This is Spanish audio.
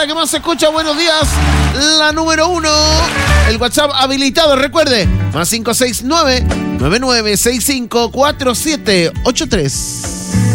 que más se escucha. Buenos días, la número 1. El WhatsApp habilitado, recuerde, +569-9965-4783.